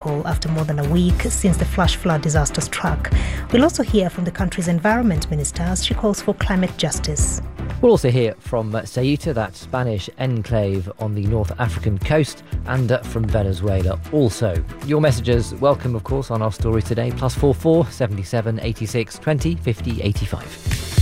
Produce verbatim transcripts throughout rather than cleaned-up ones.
people after more than a week since the flash flood disaster struck. We'll also hear from the country's environment minister as she calls for climate justice. We'll also hear from Ceuta, that Spanish enclave on the North African coast, and uh, from Venezuela also. Your messages welcome, of course, on our story today. Plus four four seventy seven eighty six twenty fifty eighty five.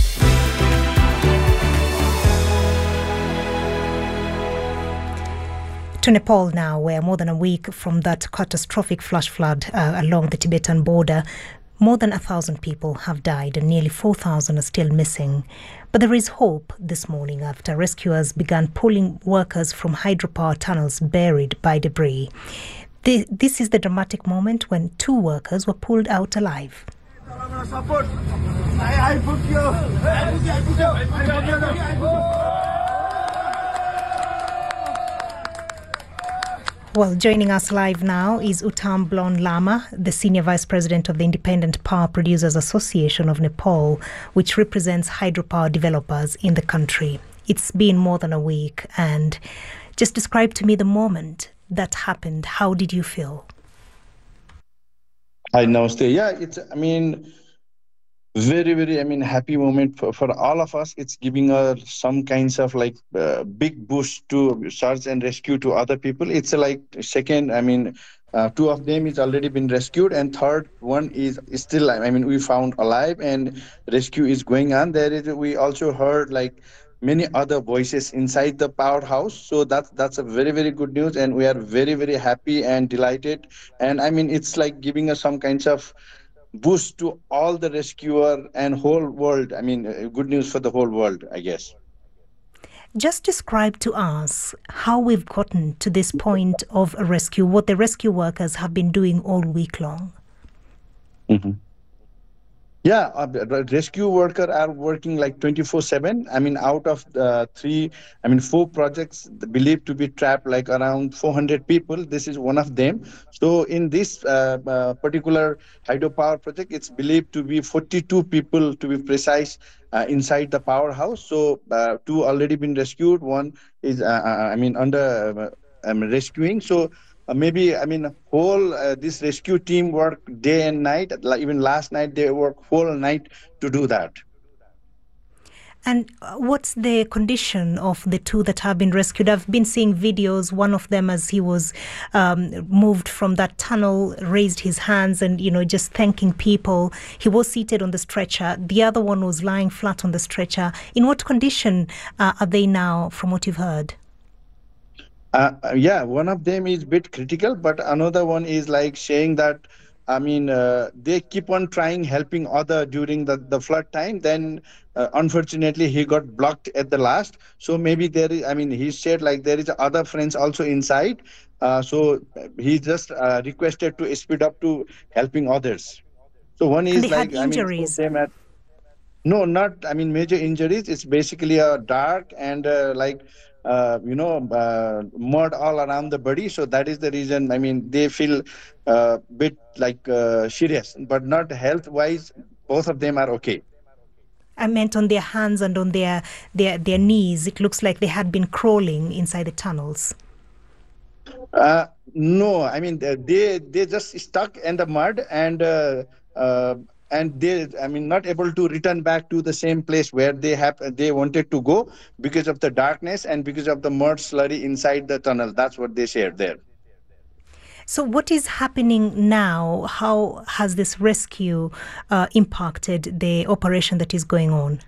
To Nepal now, where more than a week from that catastrophic flash flood uh, along the Tibetan border, more than a thousand people have died and nearly four thousand are still missing. But there is hope this morning after rescuers began pulling workers from hydropower tunnels buried by debris. The, this is the dramatic moment when two workers were pulled out alive. Well, joining us live now is Uttam Blon Lama, the Senior Vice President of the Independent Power Producers Association of Nepal, which represents hydropower developers in the country. It's been more than a week, and just describe to me the moment that happened. How did you feel? Hi, Namaste. Yeah, it's, I mean, very, very, I mean, happy moment for, for all of us. It's giving us some kinds of like uh, big boost to search and rescue to other people. It's like second, I mean, uh, two of them is already been rescued, and third one is, is still, I mean, we found alive, and rescue is going on. There is, we also heard like many other voices inside the powerhouse. So that's, that's a very, very good news. And we are very, very happy and delighted. And I mean, it's like giving us some kinds of boost to all the rescuer and whole world. I mean, good news for the whole world, I guess. Just describe to us how we've gotten to this point of a rescue, what the rescue workers have been doing all week long. Mm-hmm. Yeah, uh, rescue workers are working like twenty-four seven. I mean, out of the three, I mean, four projects believed to be trapped, like around four hundred people. This is one of them. So in this uh, uh, particular hydropower project, it's believed to be forty-two people, to be precise, uh, inside the powerhouse. So uh, two already been rescued. One is, uh, I mean, under uh, um, rescuing. So Uh, maybe, I mean, whole uh, this rescue team work day and night. Like even last night, they work whole night to do that. And what's the condition of the two that have been rescued? I've been seeing videos. One of them, as he was um, moved from that tunnel, raised his hands and, you know, just thanking people. He was seated on the stretcher. The other one was lying flat on the stretcher. In what condition uh, are they now, from what you've heard? Uh, yeah, one of them is a bit critical, but another one is like saying that, I mean, uh, they keep on trying helping other during the, the flood time. Then, uh, unfortunately, he got blocked at the last. So maybe there is, I mean, he said like there is other friends also inside. Uh, so he just uh, requested to speed up to helping others. So one is like, I mean, them at, no, not, I mean, major injuries. It's basically a dark and uh, like, Uh, you know, uh, mud all around the body. So that is the reason, I mean, they feel a uh, bit like uh, serious, but not health-wise. Both of them are okay. I meant on their hands and on their, their, their knees. It looks like they had been crawling inside the tunnels. Uh, no, I mean, they, they just stuck in the mud and uh, uh, and they, I mean, not able to return back to the same place where they have they wanted to go because of the darkness and because of the mud slurry inside the tunnel. That's what they shared there. So what is happening now? How has this rescue uh, impacted the operation that is going on?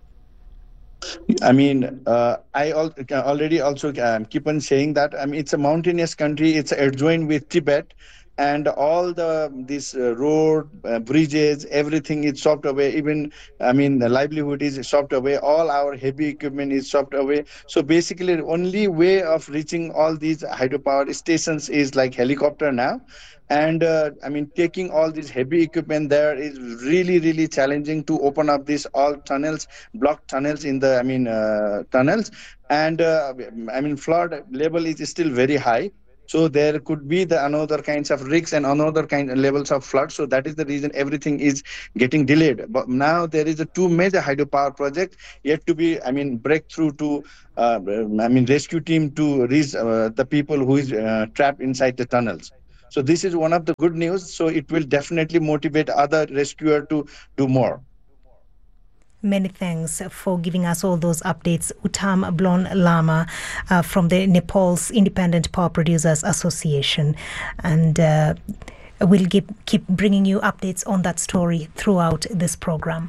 I mean, uh, I al already also um, keep on saying that. I mean, it's a mountainous country. It's adjoined with Tibet. And all the this uh, road, uh, bridges, everything is chopped away. Even, I mean, the livelihood is chopped away. All our heavy equipment is chopped away. So basically, the only way of reaching all these hydropower stations is like helicopter now. And uh, I mean, taking all this heavy equipment there is really, really challenging to open up these all tunnels, blocked tunnels in the, I mean, uh, tunnels. And uh, I mean, flood level is still very high. So there could be the another kinds of risks and another kind of levels of flood. So that is the reason everything is getting delayed. But now there is a two major hydropower projects yet to be, I mean, breakthrough to, uh, I mean, rescue team to reach uh, the people who is uh, trapped inside the tunnels. So this is one of the good news. So it will definitely motivate other rescuer to do more. Many thanks for giving us all those updates. Uttam Blon Lama uh, from the Nepal's Independent Power Producers Association. And uh, we'll keep, keep bringing you updates on that story throughout this program.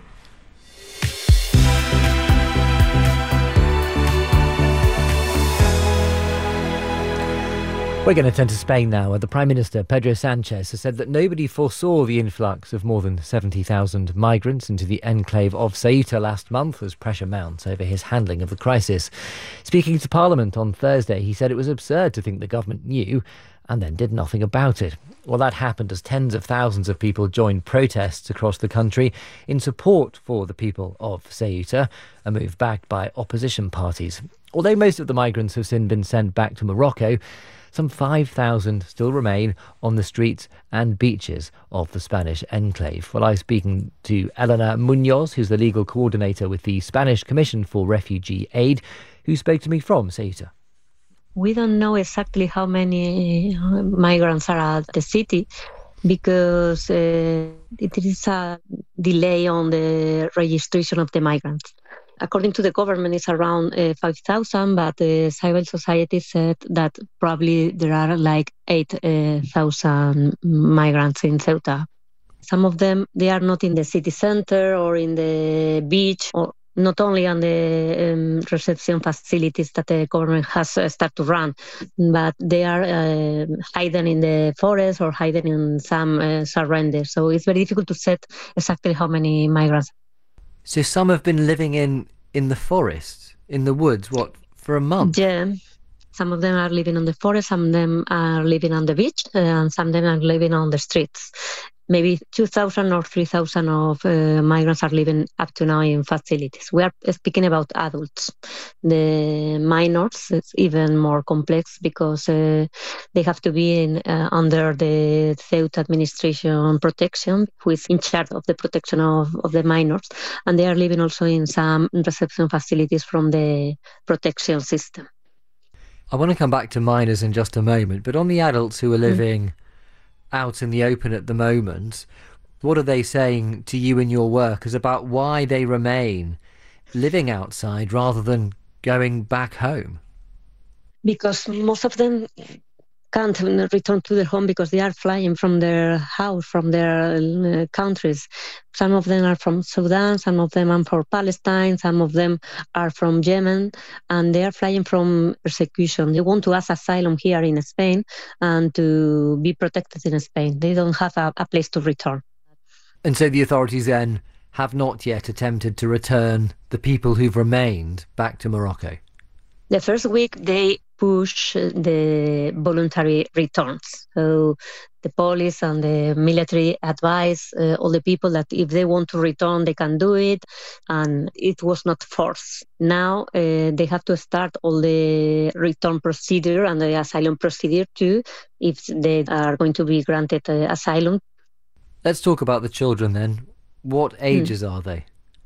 We're going to turn to Spain now, where the Prime Minister, Pedro Sanchez, has said that nobody foresaw the influx of more than seventy thousand migrants into the enclave of Ceuta last month as pressure mounts over his handling of the crisis. Speaking to Parliament on Thursday, he said it was absurd to think the government knew and then did nothing about it. Well, that happened as tens of thousands of people joined protests across the country in support for the people of Ceuta, a move backed by opposition parties. Although most of the migrants have since been sent back to Morocco, some five thousand still remain on the streets and beaches of the Spanish enclave. Well, I was speaking to Elena Munoz, who's the legal coordinator with the Spanish Commission for Refugee Aid, who spoke to me from Ceuta. We don't know exactly how many migrants are at the city because uh, it is a delay on the registration of the migrants. According to the government, it's around uh, five thousand, but the civil society said that probably there are like eight thousand migrants in Ceuta. Some of them, they are not in the city center or in the beach, or not only on the um, reception facilities that the government has uh, started to run, but they are uh, hidden in the forest or hidden in some uh, surrenders. So it's very difficult to set exactly how many migrants. So some have been living in, in the forest, in the woods, what, for a month? Yeah. Some of them are living on the forest, some of them are living on the beach, uh, and some of them are living on the streets. Maybe two thousand or three thousand of uh, migrants are living up to now in facilities. We are speaking about adults. The minors, it's even more complex because uh, they have to be in, uh, under the Ceuta administration protection, who is in charge of the protection of, of the minors. And they are living also in some reception facilities from the protection system. I want to come back to minors in just a moment, but on the adults who are living mm. out in the open at the moment, what are they saying to you in your work as about why they remain living outside rather than going back home? Because most of them can't return to their home because they are flying from their house, from their uh, countries. Some of them are from Sudan, some of them are from Palestine, some of them are from Yemen, and they are flying from persecution. They want to ask asylum here in Spain and to be protected in Spain. They don't have a, a place to return. And so the authorities then have not yet attempted to return the people who've remained back to Morocco? The first week they push the voluntary returns. So the police and the military advise uh, all the people that if they want to return, they can do it. And it was not forced. Now uh, they have to start all the return procedure and the asylum procedure too, if they are going to be granted uh, asylum. Let's talk about the children then. What ages hmm. are they?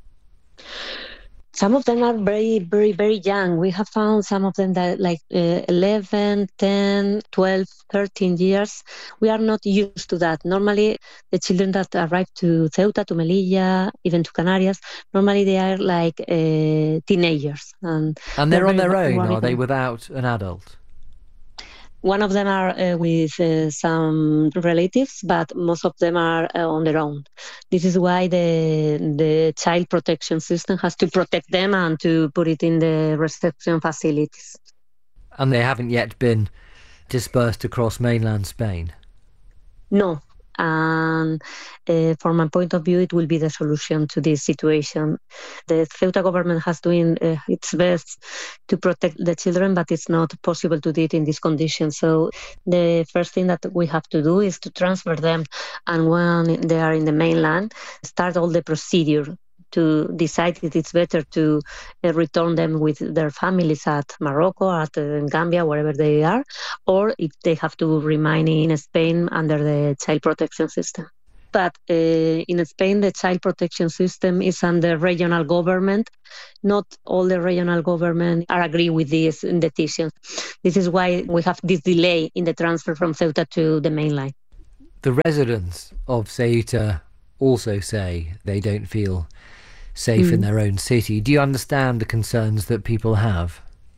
Some of them are very, very, very young. We have found some of them that like uh, eleven, ten, twelve, thirteen years. We are not used to that. Normally, the children that arrive to Ceuta, to Melilla, even to Canarias, normally they are like uh, teenagers. And, and they're, they're on their own, are they, without an adult? One of them are uh, with uh, some relatives, but most of them are uh, on their own. This is why the the child protection system has to protect them and to put it in the reception facilities. And they haven't yet been dispersed across mainland Spain? No. And uh, from my point of view, it will be the solution to this situation. The Ceuta government has doing uh, its best to protect the children, but it's not possible to do it in these conditions. So the first thing that we have to do is to transfer them, and when they are in the mainland, start all the procedure to decide if it's better to uh, return them with their families at Morocco, at uh, Gambia, wherever they are, or if they have to remain in Spain under the child protection system. that uh, in Spain, the child protection system is under regional government. Not all the regional government are agree with these decisions. This is why we have this delay in the transfer from Ceuta to the mainline. The residents of Ceuta also say they don't feel safe mm. in their own city. Do you understand the concerns that people have?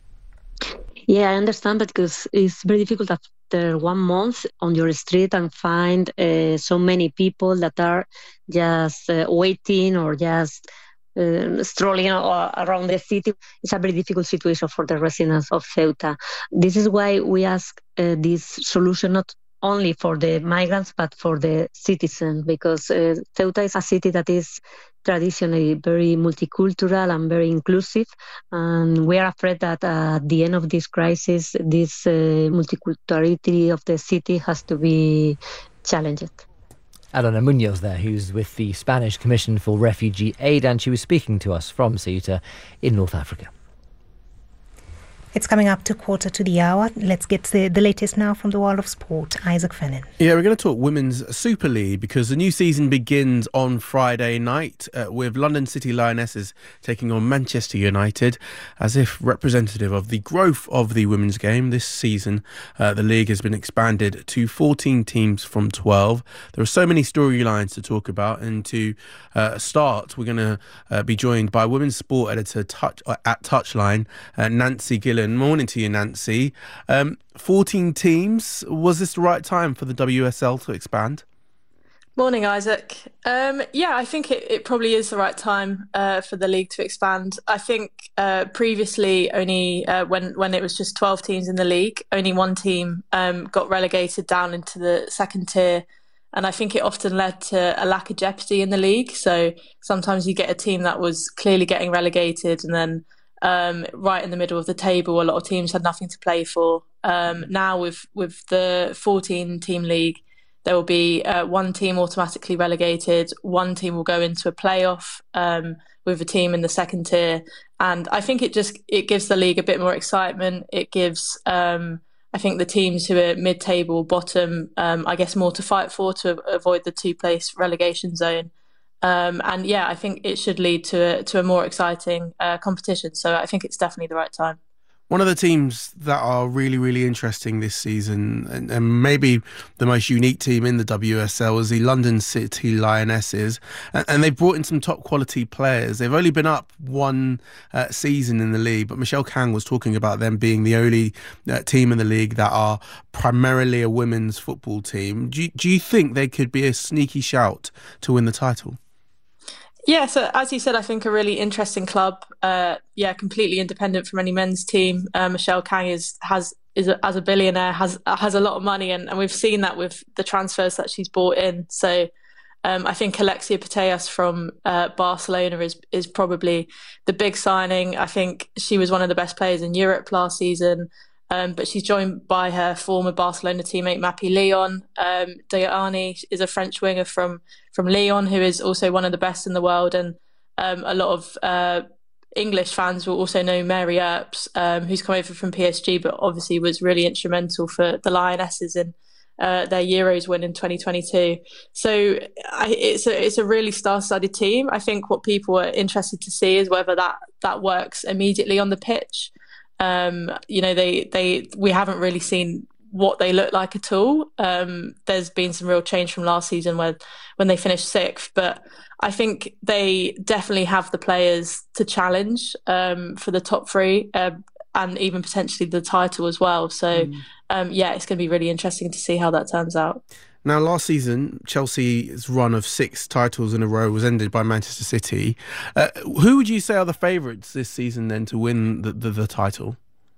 Yeah, I understand, because it's very difficult after one month on your street and find uh, so many people that are just uh, waiting or just uh, strolling around the city. It's a very difficult situation for the residents of Ceuta. This is why we ask uh, this solution not only for the migrants, but for the citizens, because uh, Ceuta is a city that is traditionally very multicultural and very inclusive. And we are afraid that uh, at the end of this crisis, this uh, multiculturality of the city has to be challenged. Alona Munoz there, who's with the Spanish Commission for Refugee Aid, and she was speaking to us from Ceuta in North Africa. It's coming up to quarter to the hour. Let's get the, the latest now from the world of sport. Isaac Fennin. Yeah, we're going to talk Women's Super League, because the new season begins on Friday night uh, with London City Lionesses taking on Manchester United. As if representative of the growth of the women's game this season, uh, the league has been expanded to fourteen teams from twelve. There are so many storylines to talk about, and to uh, start, we're going to uh, be joined by women's sport editor touch, uh, at Touchline, uh, Nancy Gillen. Morning to you, Nancy. Um, fourteen teams. Was this the right time for the W S L to expand? Morning, Isaac. Um, yeah, I think it, it probably is the right time uh, for the league to expand. I think uh, previously, only uh, when when it was just twelve teams in the league, only one team um, got relegated down into the second tier. And I think it often led to a lack of jeopardy in the league. So sometimes you get a team that was clearly getting relegated, and then Um, right in the middle of the table, a lot of teams had nothing to play for. Um, now with with the fourteen team league, there will be uh, one team automatically relegated, one team will go into a playoff um, with a team in the second tier, and I think it just it gives the league a bit more excitement. It gives um, I think the teams who are mid-table, bottom, um, I guess more to fight for to avoid the two-place relegation zone. Um, and yeah, I think it should lead to a, to a more exciting uh, competition. So I think it's definitely the right time. One of the teams that are really, really interesting this season, and, and maybe the most unique team in the W S L, is the London City Lionesses. And, and they've brought in some top quality players. They've only been up one uh, season in the league, but Michelle Kang was talking about them being the only uh, team in the league that are primarily a women's football team. Do you, do you think they could be a sneaky shout to win the title? Yeah, so as you said, I think a really interesting club. Uh, yeah, completely independent from any men's team. Uh, Michelle Kang is has is a, as a billionaire has has a lot of money, and, and we've seen that with the transfers that she's brought in. So um, I think Alexia Putellas from uh, Barcelona is is probably the big signing. I think she was one of the best players in Europe last season. Um, but she's joined by her former Barcelona teammate Mappy Leon. Um, Diani is a French winger from from Lyon, who is also one of the best in the world, and um, a lot of uh, English fans will also know Mary Earps, um, who's come over from P S G, but obviously was really instrumental for the Lionesses in uh, their Euros win in twenty twenty-two. So I, it's a it's a really star-studded team. I think what people are interested to see is whether that that works immediately on the pitch. Um, you know, they, they we haven't really seen what they look like at all. Um, there's been some real change from last season where when they finished sixth, but I think they definitely have the players to challenge um, for the top three uh, and even potentially the title as well. So, mm. um, yeah, it's going to be really interesting to see how that turns out. Now, last season, Chelsea's run of six titles in a row was ended by Manchester City. Uh, who would you say are the favourites this season then to win the, the, the title?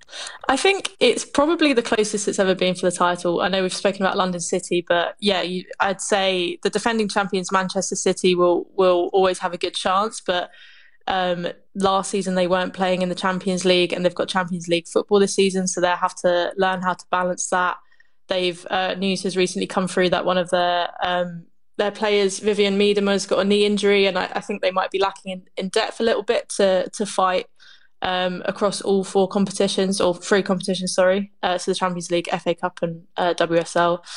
I think it's probably the closest it's ever been for the title. I know we've spoken about London City, but yeah, you, I'd say the defending champions Manchester City will will always have a good chance. But um, last season they weren't playing in the Champions League, and they've got Champions League football this season, so they'll have to learn how to balance that. They've uh, news has recently come through that one of their um, their players, Vivian Miedema, has got a knee injury, and I, I think they might be lacking in, in depth a little bit to to fight um, across all four competitions or three competitions. Sorry, uh, so the Champions League, F A Cup, and uh, W S L.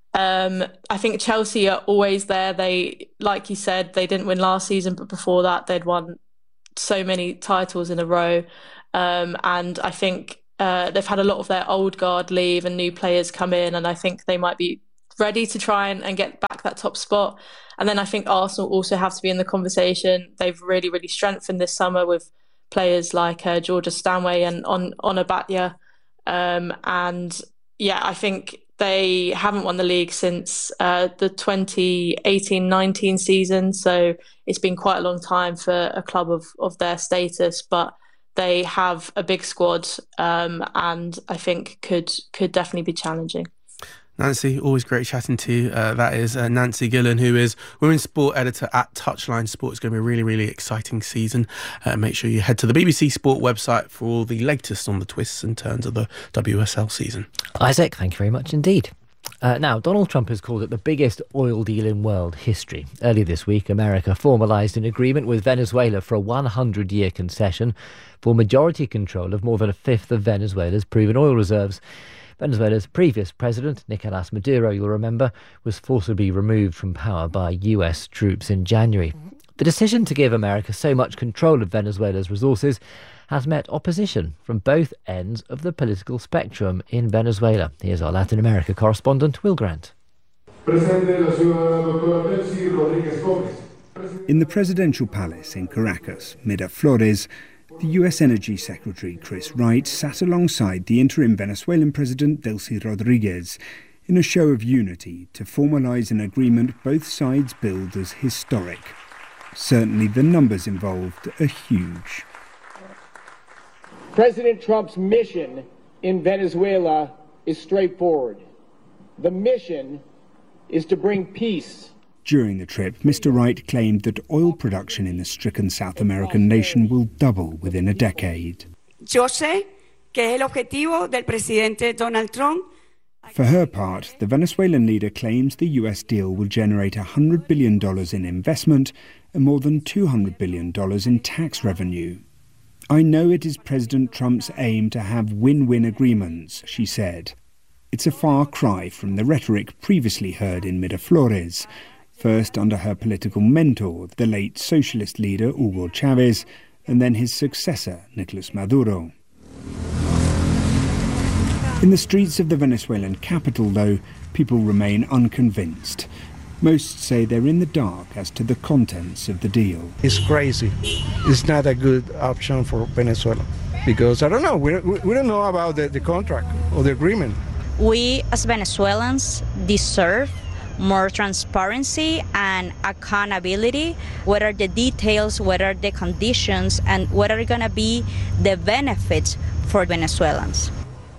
Um, I think Chelsea are always there. They, like you said, they didn't win last season, but before that they'd won so many titles in a row. Um, and I think uh, they've had a lot of their old guard leave and new players come in, and I think they might be ready to try and, and get back that top spot. And then I think Arsenal also have to be in the conversation. They've really, really strengthened this summer with players like uh, Georgia Stanway and On Onabatya. Um, and yeah, I think they haven't won the league since uh, the twenty eighteen nineteen season. So it's been quite a long time for a club of, of their status, but they have a big squad um, and I think could could definitely be challenging. Nancy, always great chatting to you. Uh, that is uh, Nancy Gillan, who is women's sport editor at Touchline Sport. It's going to be a really, really exciting season. Uh, make sure you head to the B B C Sport website for all the latest on the twists and turns of the W S L season. Isaac, thank you very much indeed. Uh, now, Donald Trump has called it the biggest oil deal in world history. Earlier this week, America formalised an agreement with Venezuela for a one hundred year concession for majority control of more than a fifth of Venezuela's proven oil reserves. Venezuela's previous president, Nicolás Maduro, you'll remember, was forcibly removed from power by U S troops in January. The decision to give America so much control of Venezuela's resources has met opposition from both ends of the political spectrum in Venezuela. Here's our Latin America correspondent, Will Grant. In the presidential palace in Caracas, Miraflores, the U S Energy Secretary Chris Wright sat alongside the interim Venezuelan President Delcy Rodriguez in a show of unity to formalise an agreement both sides billed as historic. Certainly the numbers involved are huge. President Trump's mission in Venezuela is straightforward. The mission is to bring peace. During the trip, Mister Wright claimed that oil production in the stricken South American nation will double within a decade. Yo sé que es el objetivo del presidente Donald Trump. For her part, the Venezuelan leader claims the U S deal will generate one hundred billion dollars in investment and more than two hundred billion dollars in tax revenue. I know it is President Trump's aim to have win-win agreements, she said. It's a far cry from the rhetoric previously heard in Miraflores, first under her political mentor, the late socialist leader Hugo Chavez, and then his successor, Nicolás Maduro. In the streets of the Venezuelan capital, though, people remain unconvinced. Most say they're in the dark as to the contents of the deal. It's crazy. It's not a good option for Venezuela because, I don't know, we, we don't know about the, the contract or the agreement. We as Venezuelans deserve more transparency and accountability. What are the details, what are the conditions, and what are going to be the benefits for Venezuelans?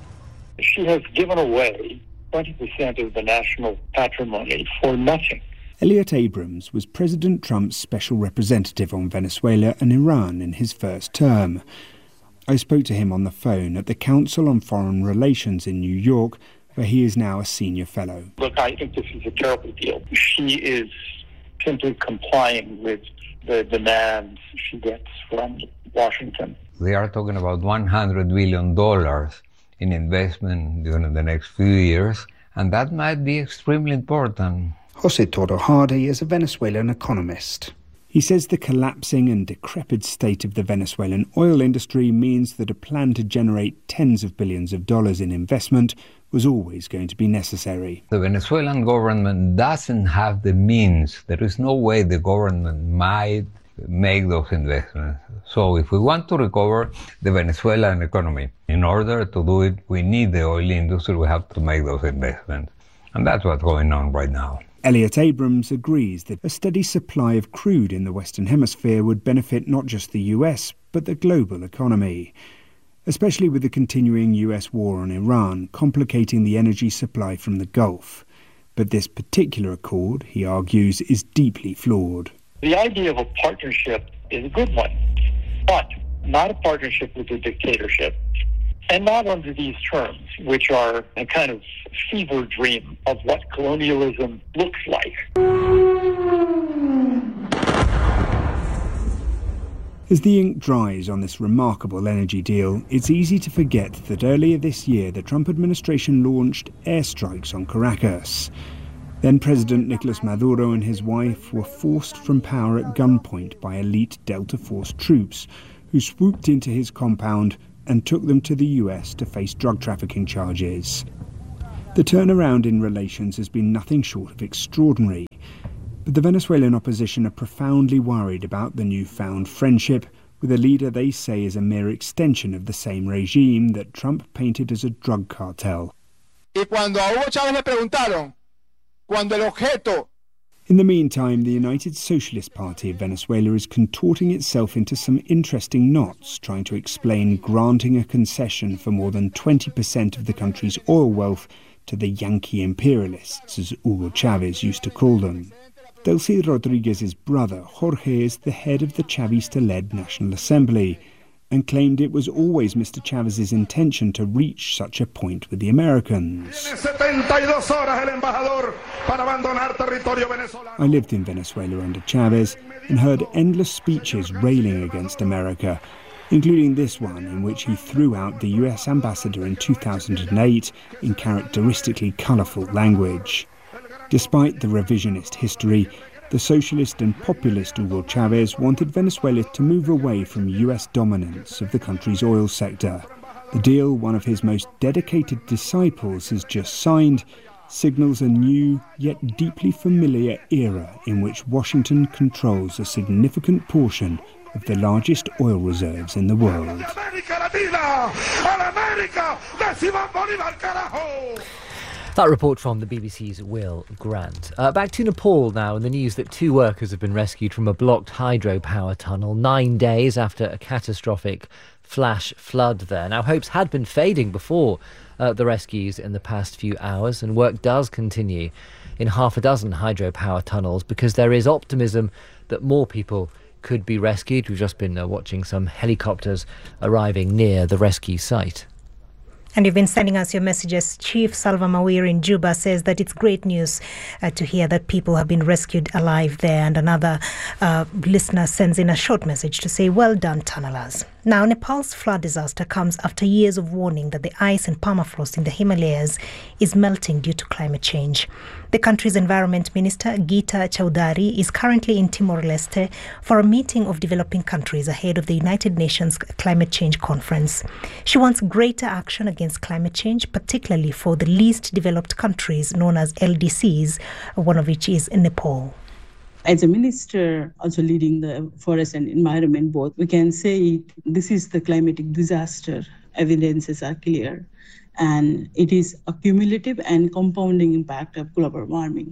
She has given away twenty percent of the national patrimony for nothing. Elliot Abrams was President Trump's special representative on Venezuela and Iran in his first term. I spoke to him on the phone at the Council on Foreign Relations in New York, where he is now a senior fellow. Look, I think this is a terrible deal. She is simply complying with the demands she gets from Washington. They are talking about one hundred billion dollars in investment during the next few years, and that might be extremely important. Jose Toro Hardy is a Venezuelan economist. He says the collapsing and decrepit state of the Venezuelan oil industry means that a plan to generate tens of billions of dollars in investment was always going to be necessary. The Venezuelan government doesn't have the means. There is no way the government might make those investments. So if we want to recover the Venezuelan economy, in order to do it, we need the oil industry. We have to make those investments. And that's what's going on right now. Elliot Abrams agrees that a steady supply of crude in the Western Hemisphere would benefit not just the U S, but the global economy, especially with the continuing U S war on Iran complicating the energy supply from the Gulf. But this particular accord, he argues, is deeply flawed. The idea of a partnership is a good one, but not a partnership with a dictatorship, and not under these terms, which are a kind of fever dream of what colonialism looks like. As the ink dries on this remarkable energy deal, it's easy to forget that earlier this year the Trump administration launched airstrikes on Caracas. Then President Nicolas Maduro and his wife were forced from power at gunpoint by elite Delta Force troops, who swooped into his compound and took them to the U S to face drug trafficking charges. The turnaround in relations has been nothing short of extraordinary, but the Venezuelan opposition are profoundly worried about the newfound friendship with a leader they say is a mere extension of the same regime that Trump painted as a drug cartel. Y cuando a Hugo Chávez le preguntaron, cuando el objeto. In the meantime, the United Socialist Party of Venezuela is contorting itself into some interesting knots, trying to explain granting a concession for more than twenty percent of the country's oil wealth to the Yankee imperialists, as Hugo Chávez used to call them. Delcy Rodriguez's brother, Jorge, is the head of the Chavista-led National Assembly, and claimed it was always Mister Chávez's intention to reach such a point with the Americans. I lived in Venezuela under Chávez and heard endless speeches railing against America, including this one in which he threw out the U S ambassador in two thousand eight in characteristically colourful language. Despite the revisionist history, the socialist and populist Hugo Chávez wanted Venezuela to move away from U S dominance of the country's oil sector. The deal one of his most dedicated disciples has just signed signals a new yet deeply familiar era in which Washington controls a significant portion of the largest oil reserves in the world. That report from the B B C's Will Grant. Uh, back to Nepal now, and the news that two workers have been rescued from a blocked hydropower tunnel nine days after a catastrophic flash flood there. Now, hopes had been fading before uh, the rescues in the past few hours, and work does continue in half a dozen hydropower tunnels because there is optimism that more people could be rescued. We've just been uh, watching some helicopters arriving near the rescue site. And you've been sending us your messages. Chief Salva Mawir in Juba says that it's great news uh, to hear that people have been rescued alive there. And another uh, listener sends in a short message to say, well done, tunnelers. Now, Nepal's flood disaster comes after years of warning that the ice and permafrost in the Himalayas is melting due to climate change. The country's Environment Minister, Geeta Chaudhary, is currently in Timor-Leste for a meeting of developing countries ahead of the United Nations Climate Change Conference. She wants greater action against climate change, particularly for the least developed countries known as L D Cs, one of which is Nepal. As a minister, also leading the forest and environment both, we can say this is the climatic disaster. Evidences are clear. And it is a cumulative and compounding impact of global warming.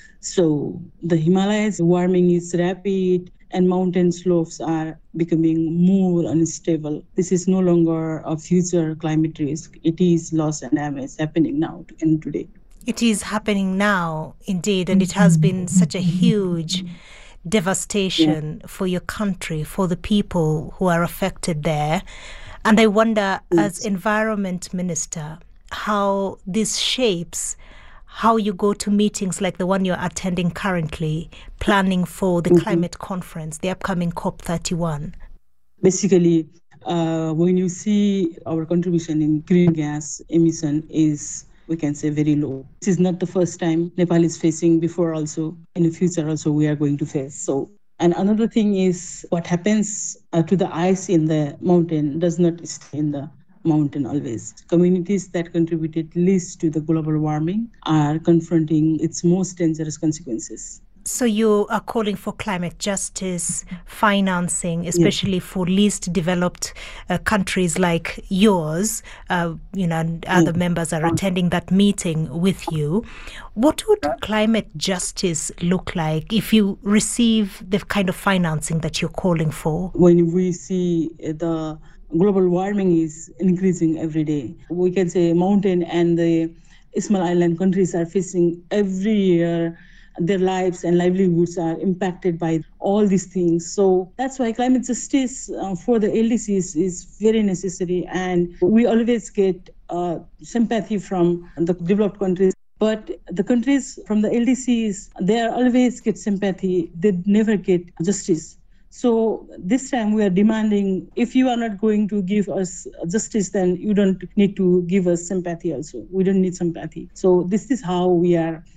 So the Himalayas warming is rapid and mountain slopes are becoming more unstable. This is no longer a future climate risk. It is loss and damage happening now and today. It is happening now, indeed, and it has been such a huge devastation yeah. for your country, for the people who are affected there. And I wonder, yes. as Environment Minister, how this shapes how you go to meetings like the one you're attending currently, planning for the mm-hmm. climate conference, the upcoming COP thirty-one. Basically, uh, when you see our contribution in green gas emission is, we can say, very low. This is not the first time Nepal is facing. Before also, in the future also, we are going to face. So, and another thing is what happens uh, to the ice in the mountain does not stay in the mountain always. Communities that contributed least to the global warming are confronting its most dangerous consequences. So you are calling for climate justice, financing, especially yes. for least developed uh, countries like yours. Uh, you know, and other yes. members are attending that meeting with you. What would climate justice look like if you receive the kind of financing that you're calling for? When we see the global warming is increasing every day, we can say mountain and the small island countries are facing every year. Their lives and livelihoods are impacted by all these things. So that's why climate justice uh, for the L D Cs is very necessary. And we always get uh, sympathy from the developed countries. But the countries from the L D Cs, they always get sympathy. They never get justice. So this time we are demanding, if you are not going to give us justice, then you don't need to give us sympathy also. We don't need sympathy. So this is how we are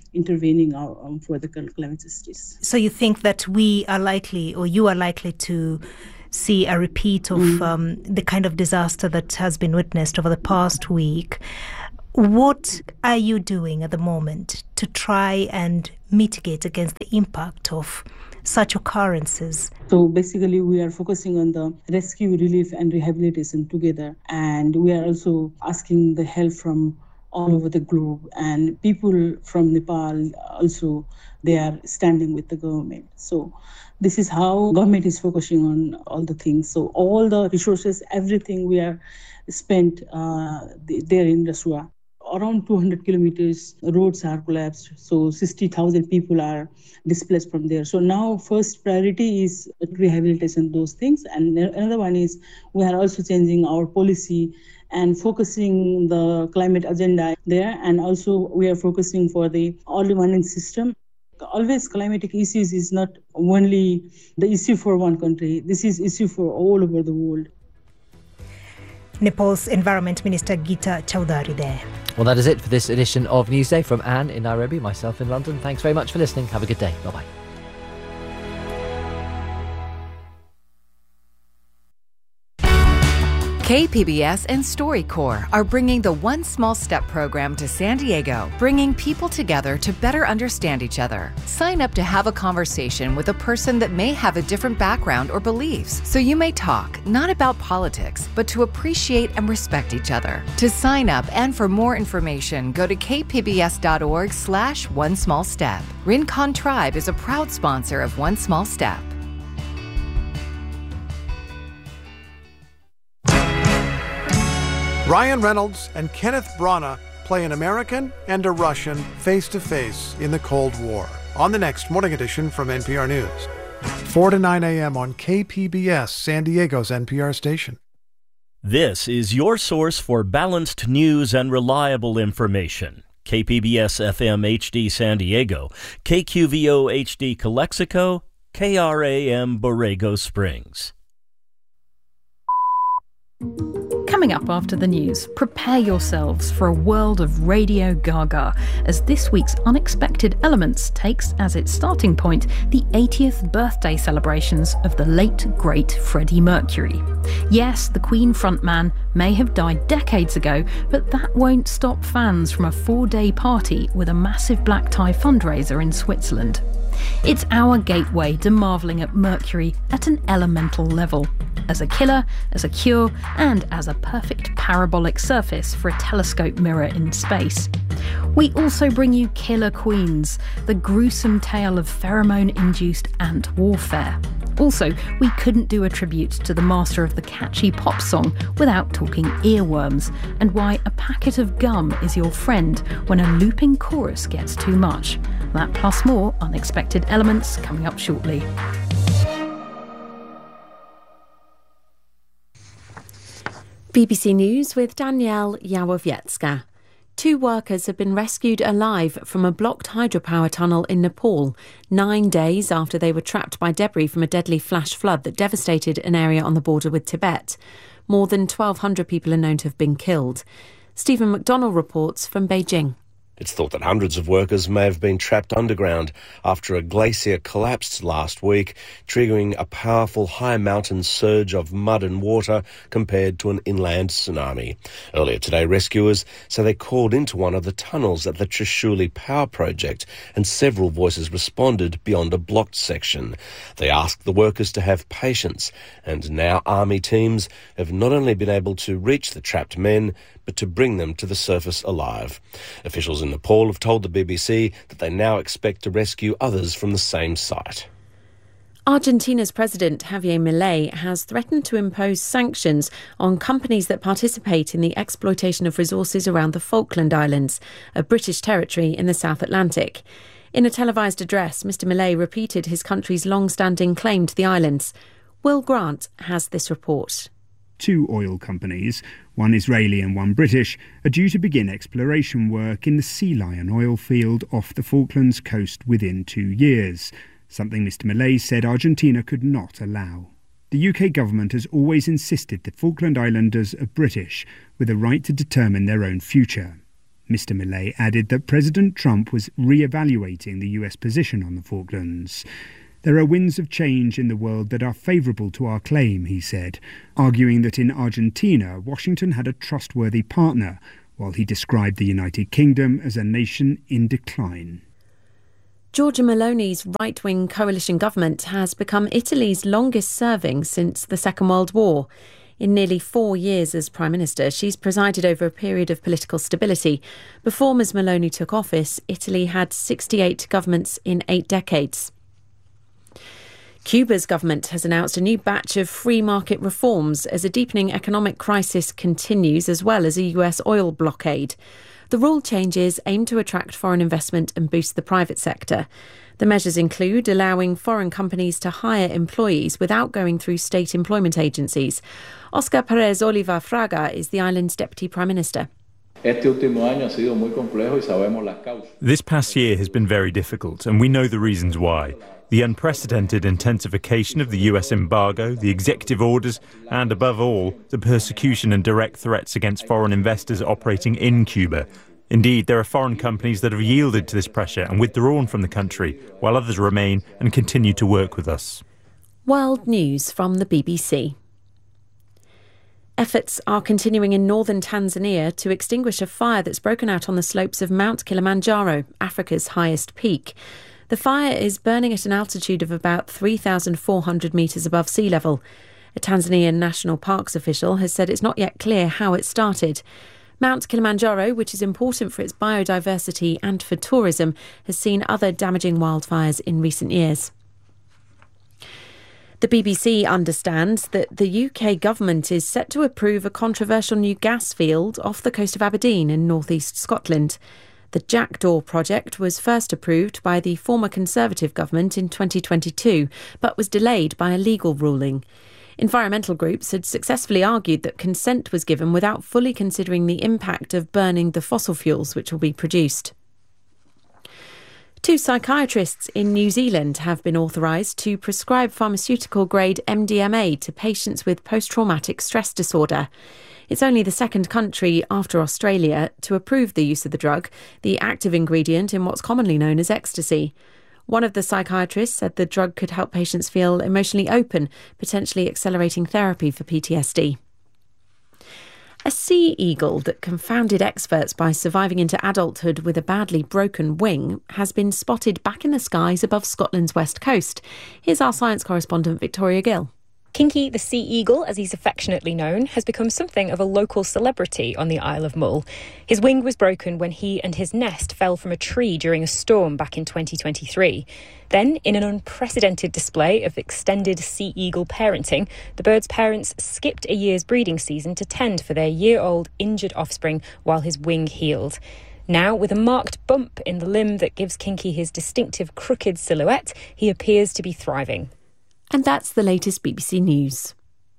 intervening our, um, for the climate justice. So you think that we are likely, or you are likely to see a repeat of mm. um, the kind of disaster that has been witnessed over the past week. What are you doing at the moment to try and mitigate against the impact of such occurrences? So basically we are focusing on the rescue, relief and rehabilitation together, and we are also asking the help from all over the globe, and people from Nepal also, they are standing with the government. So this is how government is focusing on all the things. So all the resources, everything we are spent uh, there in Rasua. Around two hundred kilometers, roads are collapsed. So sixty thousand people are displaced from there. So now first priority is rehabilitation, those things. And another one is we are also changing our policy and focusing the climate agenda there. And also we are focusing for the early warning system. Always climatic issues is not only the issue for one country. This is issue for all over the world. Nepal's Environment Minister Geeta Chaudhary there. Well, that is it for this edition of Newsday from Anne in Nairobi, myself in London. Thanks very much for listening. Have a good day. Bye-bye. K P B S and StoryCorps are bringing the One Small Step program to San Diego, bringing people together to better understand each other. Sign up to have a conversation with a person that may have a different background or beliefs, so you may talk not about politics, but to appreciate and respect each other. To sign up and for more information, go to kpbs.org slash One Small Step. Rincon Tribe is a proud sponsor of One Small Step. Ryan Reynolds and Kenneth Branagh play an American and a Russian face-to-face in the Cold War on the next Morning Edition from N P R News. four to nine a.m. on K P B S, San Diego's N P R station. This is your source for balanced news and reliable information. K P B S F M H D San Diego, K Q V O H D Calexico, K R A M Borrego Springs. Coming up after the news, prepare yourselves for a world of Radio Gaga as this week's Unexpected Elements takes as its starting point the eightieth birthday celebrations of the late, great Freddie Mercury. Yes, the Queen frontman may have died decades ago, but that won't stop fans from a four-day party with a massive black tie fundraiser in Switzerland. It's our gateway to marvelling at Mercury at an elemental level, as a killer, as a cure, and as a perfect parabolic surface for a telescope mirror in space. We also bring you Killer Queens, the gruesome tale of pheromone-induced ant warfare. Also, we couldn't do a tribute to the master of the catchy pop song without talking earworms, and why a packet of gum is your friend when a looping chorus gets too much. That plus more Unexpected Elements coming up shortly. B B C News with Danielle Yawowiecka. Two workers have been rescued alive from a blocked hydropower tunnel in Nepal, nine days after they were trapped by debris from a deadly flash flood that devastated an area on the border with Tibet. More than twelve hundred people are known to have been killed. Stephen McDonnell reports from Beijing. It's thought that hundreds of workers may have been trapped underground after a glacier collapsed last week, triggering a powerful high mountain surge of mud and water compared to an inland tsunami. Earlier today, rescuers say they called into one of the tunnels at the Trishuli Power Project, and several voices responded beyond a blocked section. They asked the workers to have patience, and now army teams have not only been able to reach the trapped men, but to bring them to the surface alive. Officials in Nepal have told the B B C that they now expect to rescue others from the same site. Argentina's President Javier Milei has threatened to impose sanctions on companies that participate in the exploitation of resources around the Falkland Islands, a British territory in the South Atlantic. In a televised address, Mr Milei repeated his country's long-standing claim to the islands. Will Grant has this report. Two oil companies, one Israeli and one British, are due to begin exploration work in the Sea Lion oil field off the Falklands coast within two years, something Mr Milei said Argentina could not allow. The U K government has always insisted the Falkland Islanders are British, with a right to determine their own future. Mister Millet added that President Trump was re-evaluating the U S position on the Falklands. There are winds of change in the world that are favourable to our claim, he said, arguing that in Argentina, Washington had a trustworthy partner, while he described the United Kingdom as a nation in decline. Giorgia Meloni's right-wing coalition government has become Italy's longest-serving since the Second World War. In nearly four years as Prime Minister, she's presided over a period of political stability. Before Miz Meloni took office, Italy had sixty-eight governments in eight decades. Cuba's government has announced a new batch of free market reforms as a deepening economic crisis continues, as well as a U S oil blockade. The rule changes aim to attract foreign investment and boost the private sector. The measures include allowing foreign companies to hire employees without going through state employment agencies. Oscar Perez Oliva Fraga is the island's Deputy Prime Minister. This past year has been very difficult, and we know the reasons why. The unprecedented intensification of the U S embargo, the executive orders, and above all, the persecution and direct threats against foreign investors operating in Cuba. Indeed, there are foreign companies that have yielded to this pressure and withdrawn from the country, while others remain and continue to work with us. World News from the B B C. Efforts are continuing in northern Tanzania to extinguish a fire that's broken out on the slopes of Mount Kilimanjaro, Africa's highest peak. The fire is burning at an altitude of about three thousand four hundred metres above sea level. A Tanzanian National Parks official has said it's not yet clear how it started. Mount Kilimanjaro, which is important for its biodiversity and for tourism, has seen other damaging wildfires in recent years. The B B C understands that the U K government is set to approve a controversial new gas field off the coast of Aberdeen in north-east Scotland. The Jackdaw project was first approved by the former Conservative government in twenty twenty-two, but was delayed by a legal ruling. Environmental groups had successfully argued that consent was given without fully considering the impact of burning the fossil fuels which will be produced. Two psychiatrists in New Zealand have been authorised to prescribe pharmaceutical-grade M D M A to patients with post-traumatic stress disorder. It's only the second country after Australia to approve the use of the drug, the active ingredient in what's commonly known as ecstasy. One of the psychiatrists said the drug could help patients feel emotionally open, potentially accelerating therapy for P T S D. A sea eagle that confounded experts by surviving into adulthood with a badly broken wing has been spotted back in the skies above Scotland's west coast. Here's our science correspondent Victoria Gill. Kinky the sea eagle, as he's affectionately known, has become something of a local celebrity on the Isle of Mull. His wing was broken when he and his nest fell from a tree during a storm back in twenty twenty-three. Then, in an unprecedented display of extended sea eagle parenting, the bird's parents skipped a year's breeding season to tend for their year-old injured offspring while his wing healed. Now, with a marked bump in the limb that gives Kinky his distinctive crooked silhouette, he appears to be thriving. And that's the latest B B C News.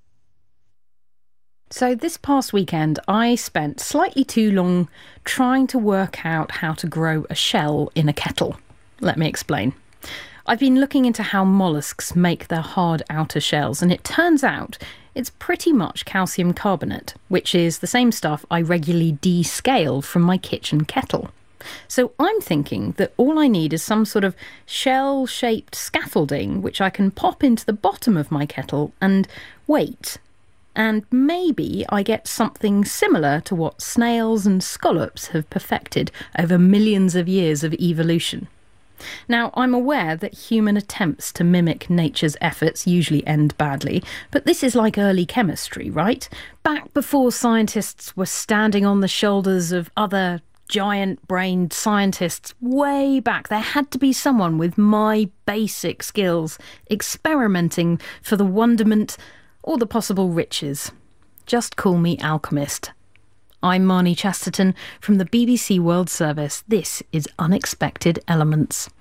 So this past weekend, I spent slightly too long trying to work out how to grow a shell in a kettle. Let me explain. I've been looking into how molluscs make their hard outer shells, and it turns out it's pretty much calcium carbonate, which is the same stuff I regularly descale from my kitchen kettle. So I'm thinking that all I need is some sort of shell-shaped scaffolding which I can pop into the bottom of my kettle and wait. And maybe I get something similar to what snails and scallops have perfected over millions of years of evolution. Now, I'm aware that human attempts to mimic nature's efforts usually end badly, but this is like early chemistry, right? Back before scientists were standing on the shoulders of other giant-brained scientists way back, there had to be someone with my basic skills experimenting for the wonderment or the possible riches. Just call me alchemist. I'm Marnie Chesterton from the B B C World Service. This is Unexpected Elements.